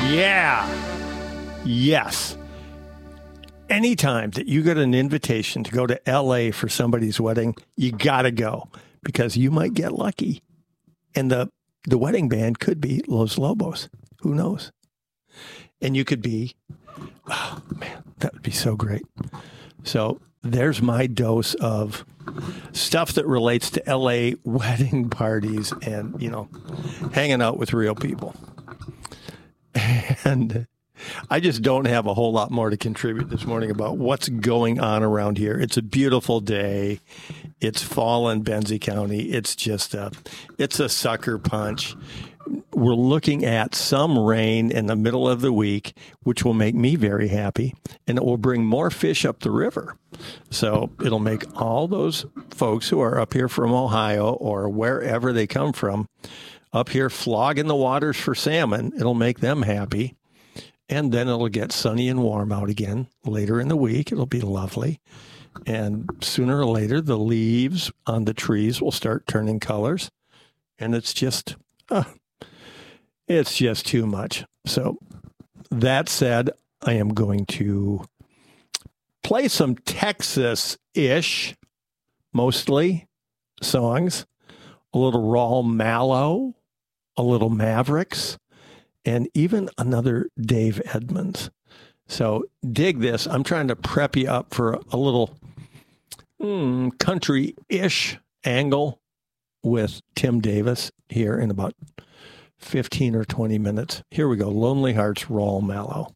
Yeah. Yes. Anytime that you get an invitation to go to LA for somebody's wedding, you got to go because you might get lucky. And the wedding band could be Los Lobos. Who knows? And you could be, oh man, that would be so great. So there's my dose of stuff that relates to LA wedding parties and, hanging out with real people. And I just don't have a whole lot more to contribute this morning about what's going on around here. It's a beautiful day. It's fall in Benzie County. It's just it's a sucker punch. We're looking at some rain in the middle of the week, which will make me very happy, and it will bring more fish up the river. So it'll make all those folks who are up here from Ohio or wherever they come from up here flogging the waters for salmon. It'll make them happy. And then it'll get sunny and warm out again later in the week. It'll be lovely. And sooner or later, the leaves on the trees will start turning colors. And it's just too much. So that said, I am going to play some Texas-ish, mostly, songs. A little Raul Malo, a little Mavericks, and even another Dave Edmunds. So dig this. I'm trying to prep you up for a little country-ish angle with Tim Davis here in about 15 or 20 minutes. Here we go. Lonely Hearts, Raul Malo.